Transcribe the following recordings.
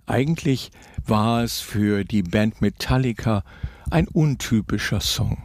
Eigentlich war es für die Band Metallica ein untypischer Song.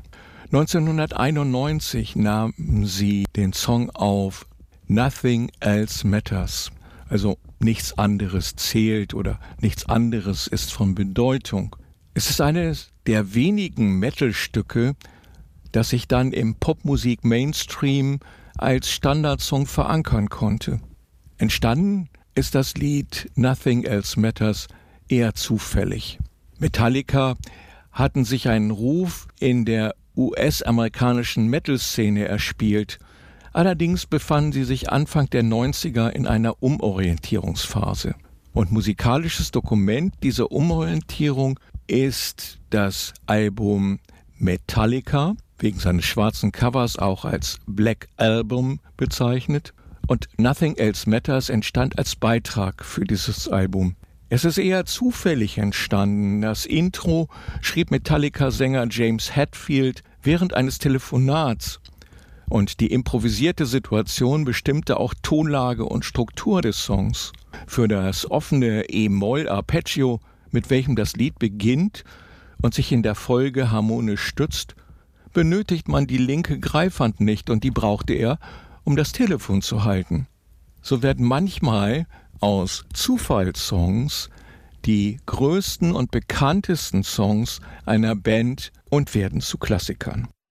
1991 nahmen sie den Song auf Nothing Else Matters, also nichts anderes zählt oder nichts anderes ist von Bedeutung. Es ist eines der wenigen Metal-Stücke, das sich dann im Popmusik-Mainstream als Standardsong verankern konnte. Entstanden ist das Lied Nothing Else Matters eher zufällig. Metallica hatten sich einen Ruf in der US-amerikanischen Metal-Szene erspielt. Allerdings befanden sie sich Anfang der 90er in einer Umorientierungsphase. Und musikalisches Dokument dieser Umorientierung ist das Album Metallica, wegen seines schwarzen Covers auch als Black Album bezeichnet. Und Nothing Else Matters entstand als Beitrag für dieses Album. Es ist eher zufällig entstanden. Das Intro schrieb Metallica-Sänger James Hetfield während eines Telefonats. Und die improvisierte Situation bestimmte auch Tonlage und Struktur des Songs. Für das offene E-Moll-Arpeggio, mit welchem das Lied beginnt und sich in der Folge harmonisch stützt, benötigt man die linke Greifhand nicht und die brauchte er, um das Telefon zu halten. So werden manchmal aus Zufallssongs die größten und bekanntesten Songs einer Band und werden zu Klassikern.